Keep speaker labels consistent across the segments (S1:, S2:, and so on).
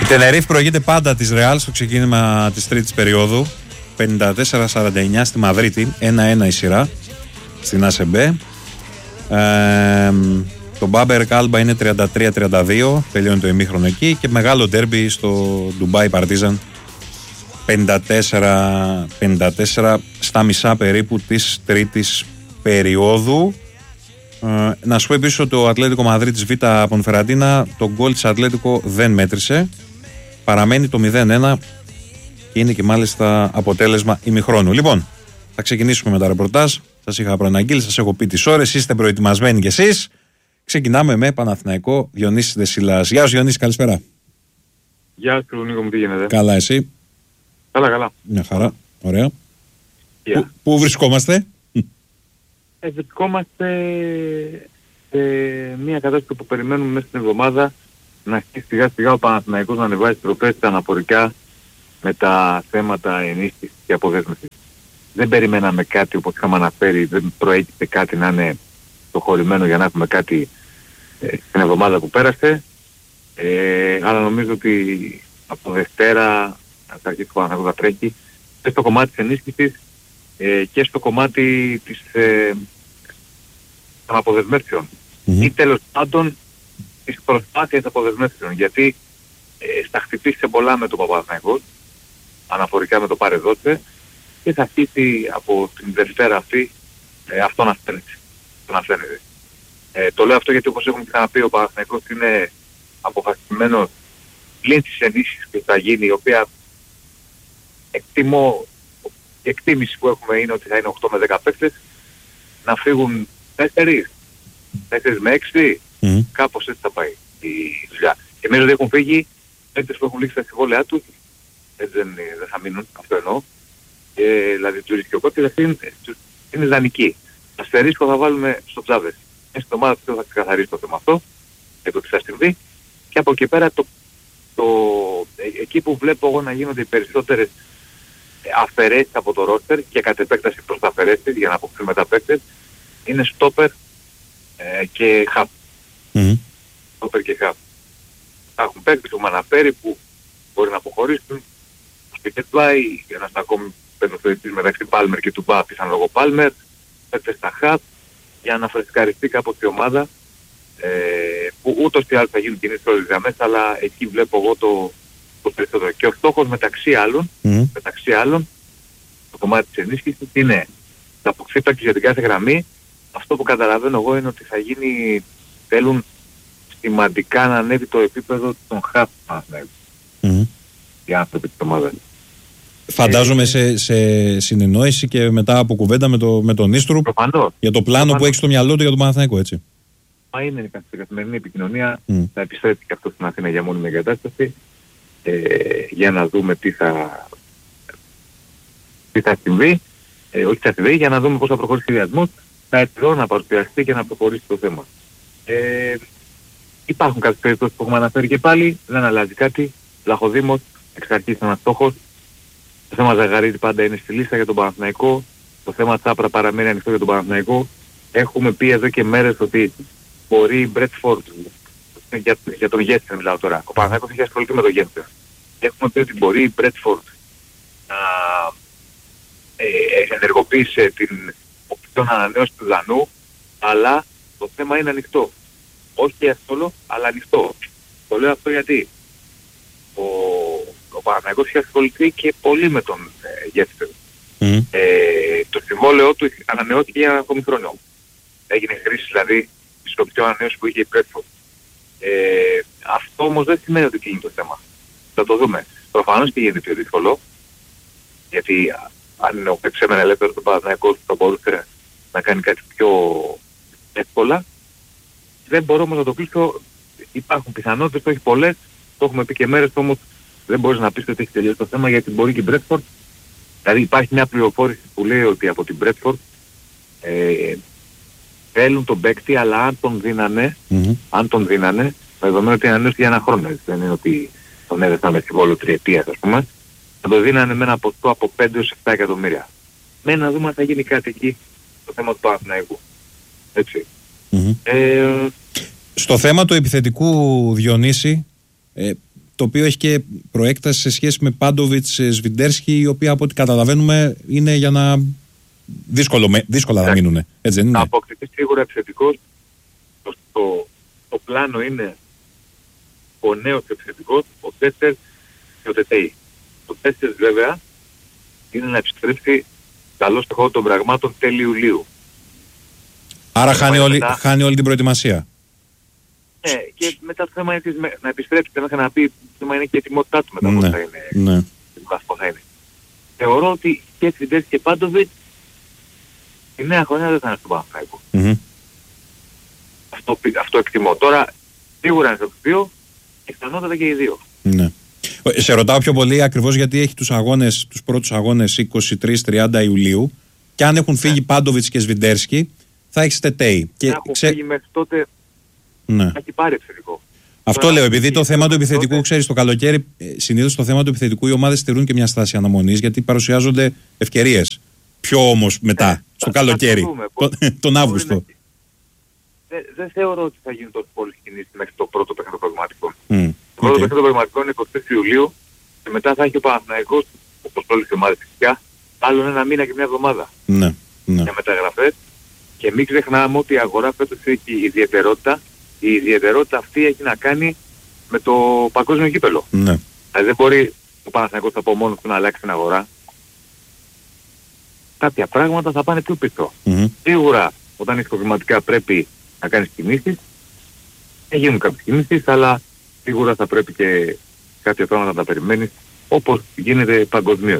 S1: Η Τενερίφ προηγείται πάντα της Ρεάλ στο ξεκίνημα της τρίτης περίοδου. 54-49 στη Μαδρίτη. 1-1 η σειρά στην ΑΣΕΜΠΕ. Το Μπάμπερ Κάλμπα είναι 33-32. Τελειώνει το ημίχρονο εκεί. Και μεγάλο ντέρμπι στο Ντουμπάι Παρτίζαν. 54 στα μισά περίπου της τρίτης περίοδου. Να σου πω επίσης ότι το Ατλέτικο Μαδρίτης Β' Πονφεραντίνα, το γκολ της Ατλέτικο δεν μέτρησε. Παραμένει το 0-1 και είναι και μάλιστα αποτέλεσμα ημιχρόνου. Λοιπόν, θα ξεκινήσουμε με τα ρεπορτάζ. Σας είχα προαναγγείλει, σας έχω πει τις ώρες, είστε προετοιμασμένοι κι εσείς. Ξεκινάμε με Παναθηναϊκό Διονύση Δεσίλας. Γεια σου Διονύση, καλησπέρα.
S2: Γεια σου Νίκο μου, τι γίνεται?
S1: Καλά, εσύ?
S2: Καλά.
S1: Μια χαρά, ωραία.
S2: Yeah.
S1: Πού βρισκόμαστε?
S2: Βρισκόμαστε σε μια κατάσταση που περιμένουμε μέσα στην εβδομάδα να αρχίσει σιγά σιγά ο Παναθηναϊκός να ανεβάζει τροπές αναφορικά με τα θέματα ενίσχυσης και αποδέσμευσης. Δεν περιμέναμε κάτι όπως είχαμε αναφέρει, δεν προέκυψε κάτι να είναι προχωρημένο για να έχουμε κάτι στην εβδομάδα που πέρασε. Αλλά νομίζω ότι από Δευτέρα θα αρχίσει ο Παναθηναϊκός να τρέχει και στο κομμάτι της ενίσχυσης και στο κομμάτι των αποδεσμεύσεων ή τέλος πάντων της προσπάθειας αποδεσμεύσεων, γιατί θα χτυπήσει πολλά με τον Παναθηναϊκό αναφορικά με το πάρε δώσε και θα αρχίσει από την Δευτέρα αυτή αυτό να φαίνεται. Το λέω αυτό γιατί όπως έχουμε ξαναπεί ο Παναθηναϊκός είναι αποφασισμένος πλην της ενίσχυσης που θα γίνει, η οποία η εκτίμηση που έχουμε είναι ότι θα είναι 8 με 10 παίκτες, να φύγουν 4 με 6, κάπως έτσι θα πάει η δουλειά. Και νομίζω ότι έχουν φύγει παίκτες που έχουν λήξει τα συμβόλαιά τους, έτσι δεν θα μείνουν, αυτό εννοώ. Δηλαδή του ρισκοκόπτες είναι ιδανική. Αστερίσκο θα βάλουμε στο Τζάβες. Στην ομάδα που θα ξεκαθαρίσει το θέμα αυτό, για το τι θα συμβεί. Και από εκεί πέρα εκεί που βλέπω εγώ να γίνονται οι περισσότερες αφαιρέσεις από το ρόστερ και κατ' επέκταση προς τα αφαιρέσεις για να αποκτήσουμε τα παίκτες είναι στόπερ και χαπ. Στόπερ και χαπ. Έχουν παίκτες που με αναφέρει που μπορεί να αποχωρήσουν στο Κετλάι για να είναι ακόμη πεντοθετής μεταξύ Πάλμερ και Τουμπά, πιθανόν λόγω Πάλμερ, παίκτες στα χαπ για να φρεσκαριστεί κάπως η ομάδα που ούτως ή άλλως θα γίνουν κινήσεις όλες τις γραμμές, αλλά εκεί βλέπω εγώ το περισσότερο. Και ο στόχος μεταξύ άλλων, το κομμάτι της ενίσχυσης είναι να αποκτήσει παίκτες για την κάθε γραμμή. Αυτό που καταλαβαίνω εγώ είναι ότι θα γίνει, θέλουν σημαντικά να ανέβει το επίπεδο των χαφ οι άνθρωποι της ομάδας.
S1: Φαντάζομαι σε συνεννόηση και μετά από κουβέντα με τον Ίστρουπ για το πλάνο που έχει στο μυαλό του για τον Παναθηναϊκό, έτσι.
S2: Μα είναι στην καθημερινή επικοινωνία, θα επιστρέψει και αυτό στην Αθήνα για μόνιμη εγκατάσταση για να δούμε τι θα συμβεί, όχι θα συμβεί, για να δούμε πώς θα προχωρήσει ο σχεδιασμός, θα έρθει εδώ να παρουσιαστεί και να προχωρήσει το θέμα. Υπάρχουν κάποιες περιπτώσεις που έχουμε αναφέρει και πάλι, δεν αλλάζει κάτι. Λαχοδήμος, εξ αρχής ένας στόχος. Το θέμα Ζαγαρίτη πάντα είναι στη λίστα για τον Παναθηναϊκό. Το θέμα Τσάπρα παραμένει ανοιχτό για τον Παναθηναϊκό. Έχουμε πει εδώ και μέρες ότι μπορεί η Μπρέτφορντ, για τον Γένσεν μιλάω τώρα, ο Παναθηναϊκός έχει ασχοληθεί με τον Γένσεν. Έχουμε πει ότι μπορεί η Μπρέτφορντ να ενεργοποίησε την οπτική ανανέωση του Δανού, αλλά το θέμα είναι ανοιχτό. Όχι εύκολο, αλλά ανοιχτό. Το λέω αυτό γιατί ο Παναθηναϊκός έχει ασχοληθεί και πολύ με τον Γένσεν. Το συμβόλαιό του ανανεώθηκε για ένα ακόμη χρόνο. Έγινε χρήση δηλαδή της οπτικής ανανέωσης που είχε η Μπρέτφορντ. Αυτό όμως δεν σημαίνει ότι κλείνει το θέμα. Θα το δούμε. Προφανώς και γίνεται πιο δύσκολο, γιατί αν ο Πεξέμεν ελεύθερος του Παναθηναϊκός θα μπορούσε να κάνει κάτι πιο εύκολα. Δεν μπορώ όμως να το κλείσω, υπάρχουν πιθανότητες, όχι πολλές, το έχουμε πει και μέρες, όμως δεν μπορείς να πεις ότι έχει τελειώσει το θέμα, γιατί μπορεί και η Μπρέτφορντ, δηλαδή υπάρχει μια πληροφόρηση που λέει ότι από την Μπρέτφορντ θέλουν τον παίκτη, αλλά αν τον δίνανε, με δεδομένο ότι είναι ανέωση για ένα χρόνο, δεν είναι ότι τον έδεσαν με συμβόλαιο τριετίας, ας πούμε, θα το δίνανε με ένα ποσό από 5 έως 7 εκατομμύρια. Με να δούμε αν θα γίνει κάτι εκεί, το θέμα του Παναθηναϊκού. Έτσι.
S1: Στο θέμα του επιθετικού, Διονύση, το οποίο έχει και προέκταση σε σχέση με Πάντοβιτς, Σβιντέρσκι, οι οποίοι από ό,τι καταλαβαίνουμε είναι για να δύσκολα να μείνουν. Έτσι δεν είναι?
S2: Να αποκτηθεί σίγουρα επιθετικός. Το πλάνο είναι ο νέος επιθετικός, ο Τέσσερ και ο Τετέι. Ο Τέσσερ βέβαια είναι να επιστρέψει καλώς στο χώρο των πραγμάτων τέλη Ιουλίου.
S1: Άρα χάνει όλη την προετοιμασία.
S2: Ναι, και μετά το θέμα είναι να επιστρέψει μέχρι να πει, το θέμα είναι και η ετοιμότητά του μετά πώς θα είναι. Ναι. Θα είναι. Θεωρώ ότι και Σβιντέρσκι και Πάντοβιτς η νέα χρονιά δεν θα είναι στον Παναθηναϊκό. Αυτό εκτιμώ. Τώρα σίγουρα είναι στους δύο, πιθανότατα και οι δύο.
S1: Ναι. Σε ρωτάω πιο πολύ ακριβώς γιατί έχει τους πρώτους αγώνες 23-30 Ιουλίου και αν έχουν φύγει Πάντοβιτς και Σβιντέρσκι θα έχεις Τετέι.
S2: Και έχουν φύγει μέχρι τότε θα έχει πάρει επιθετικό.
S1: Αυτό τώρα, λέω, επειδή το θέμα του επιθετικού, ξέρεις, το καλοκαίρι συνήθως το θέμα του επιθετικού οι ομάδες στηρούν και μια στάση αναμονής γιατί παρουσιάζονται ευκαιρίες. Πιο όμως μετά, στο καλοκαίρι, τον Αύγουστο.
S2: Δεν θεωρώ ότι θα γίνουν τόσο πολλές κινήσεις μέχρι το πρώτο παιχνίδι προγραμματικό. Το πρώτο παιχνίδι προγραμματικό είναι 24 Ιουλίου και μετά θα έχει ο Παναθηναϊκός, όπως όλες οι ομάδες φυσικά, άλλον ένα μήνα και μια εβδομάδα για μεταγραφές. Και μην ξεχνάμε ότι η αγορά φέτος έχει ιδιαιτερότητα. Η ιδιαιτερότητα αυτή έχει να κάνει με το παγκόσμιο κύπελλο. Δηλαδή δεν μπορεί ο Παναθηναϊκός από μόνος του να αλλάξει την αγορά. Κάποια πράγματα θα πάνε πιο πίσω. Σίγουρα όταν έχεις προγραμματικά πρέπει να κάνεις κινήσεις. Δεν γίνουν κάποιες κινήσεις, αλλά σίγουρα θα πρέπει και κάποια πράγματα να τα περιμένεις όπως γίνεται παγκοσμίως.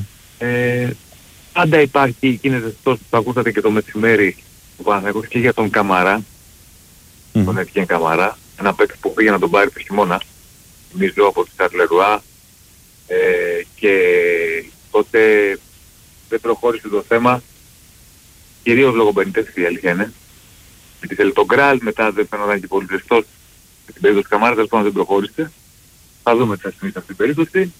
S2: Πάντα υπάρχει, γίνεται τόσο που ακούσατε και το μεσημέρι του Παναθηναϊκού και για τον Καμαρά, τον Etienne Καμαρά, ένα παίκτη που πήγε να τον πάρει το χειμώνα, νομίζω από τη Σαρλερουά, και τότε δεν προχώρησε το θέμα, κυρίως λόγω μπενιτές, η αλήθεια είναι. Γιατί θέλει τον Γκράλ, μετά δεν φαίνονταν και πολύ ζεστός, στην περίπτωση του Καμάρα, τέλος πάντων δεν προχώρησε. Θα δούμε τι θα συμβεί σε αυτή την περίπτωση.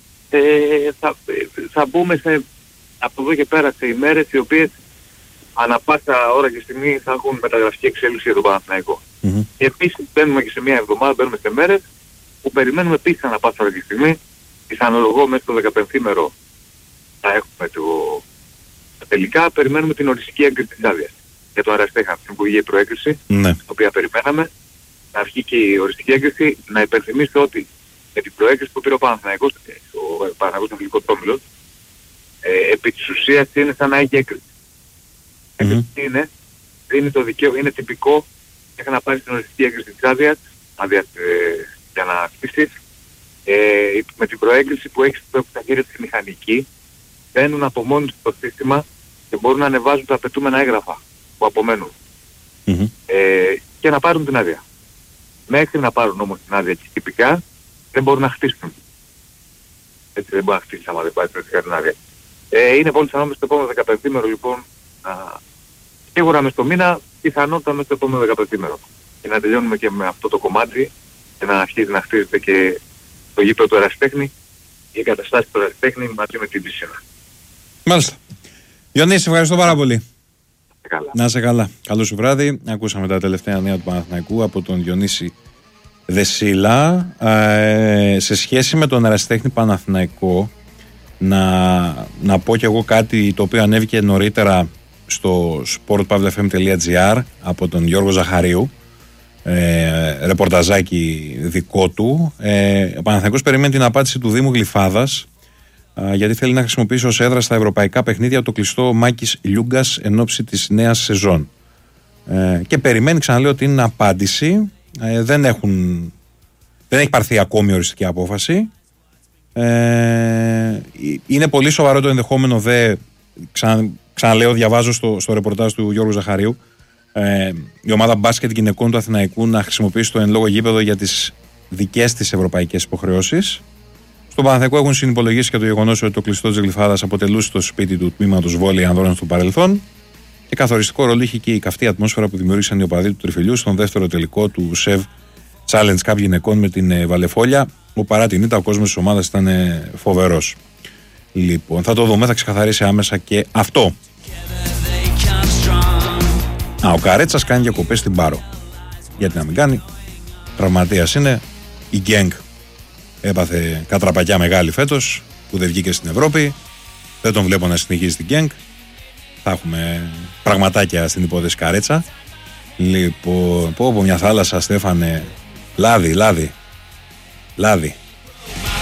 S2: Θα μπούμε από εδώ και πέρα σε ημέρες οι οποίες ανά πάσα ώρα και στιγμή θα έχουν μεταγραφική εξέλιξη για τον Παναθηναϊκό. Και επίσης μπαίνουμε και σε μια εβδομάδα, μπαίνουμε σε μέρες που περιμένουμε επίσης ανά πάσα ώρα και στιγμή, πιθανολογώ μέσα στο 15ήμερο θα έχουμε τελικά, περιμένουμε την οριστική έγκριση της άδειας. Για το Αραστέχα, στην που είχε η προέγκριση, την οποία περιμέναμε, να αρχίσει και η οριστική έγκριση, να υπενθυμίσω ότι με την προέγκριση που πήρε ο Παναθηναϊκός, ο Παναθηναϊκός Εθνικός Όμιλος, επί της ουσίας είναι σαν να έχει έγκριση. Έγκριση είναι το δικαίωμα, είναι τυπικό, έχει να πάρει την οριστική έγκριση της άδειας, για να χτίσεις. Με την προέγκριση που έχεις στα χέρια της μηχανική, μπαίνουν από μόνοι τους στο σύστημα και μπορούν να ανεβάζουν τα απαιτούμενα έγγραφα που απομένουν. Και να πάρουν την άδεια. Μέχρι να πάρουν όμως την άδεια και τυπικά δεν μπορούν να χτίσουν. Έτσι δεν μπορεί να χτίσει άμα δεν πάρει την άδεια. Είναι πολύ πιθανό μες στο επόμενο 15ήμερο λοιπόν, σίγουρα μες στο μήνα, πιθανότατα μες στο επόμενο 15ήμερο. Και να τελειώνουμε και με αυτό το κομμάτι και να αρχίσει να χτίζεται και το γήπεδο του Ερασιτέχνη, οι εγκαταστάσεις του Ερασιτέχνη μαζί με την πισίνα.
S1: Μάλιστα. Ιωνίση, σε ευχαριστώ πάρα πολύ.
S2: Καλά.
S1: Να είσαι καλά. Καλό σου βράδυ. Ακούσαμε τα τελευταία νέα του Παναθηναϊκού από τον Διονύση Δεσίλα. Σε σχέση με τον Ερασιτέχνη Παναθηναϊκό, να πω κι εγώ κάτι το οποίο ανέβηκε νωρίτερα στο sportpavlefm.gr από τον Γιώργο Ζαχαρίου, ρεπορταζάκι δικό του. Ο Παναθηναϊκός περιμένει την απάντηση του Δήμου Γλυφάδας, γιατί θέλει να χρησιμοποιήσει ως έδρα στα ευρωπαϊκά παιχνίδια το κλειστό Μάκης Λιούγκας εν ώψη της νέας σεζόν. Και περιμένει, ξαναλέω, την απάντηση. Δεν έχει πάρθει ακόμη οριστική απόφαση. Είναι πολύ σοβαρό το ενδεχόμενο, ξαναλέω, διαβάζω στο ρεπορτάζ του Γιώργου Ζαχαρίου, η ομάδα μπάσκετ γυναικών του Αθηναϊκού να χρησιμοποιήσει το εν λόγω γήπεδο για τις δικές της ευρωπαϊκές υποχρεώσεις. Στον Παναθηναϊκό έχουν συνυπολογίσει και το γεγονός ότι το κλειστό της Γλυφάδας αποτελούσε το σπίτι του τμήματος βόλεϊ ανδρών στο παρελθόν και καθοριστικό ρόλο είχε και η καυτή ατμόσφαιρα που δημιούργησαν οι οπαδοί του Τριφυλιού στον δεύτερο τελικό του SEV Challenge Cup γυναικών με την Βαλεφόλια, που παρά την ήττα ο κόσμος της ομάδας ήταν φοβερός. Λοιπόν, θα το δούμε, θα ξεκαθαρίσει άμεσα και αυτό. Ο Καρέτσας κάνει διακοπές στην Πάρο. Γιατί να μην κάνει, τραυματίας είναι, η γκέγκ έπαθε κατραπακιά μεγάλη φέτος που δεν βγήκε στην Ευρώπη. Δεν τον βλέπω να συνεχίζει την Γκένκ. Θα έχουμε πραγματάκια στην υπόθεση Καρέτσα. Λοιπόν, πω μια θάλασσα, Στέφανε. Λάδι.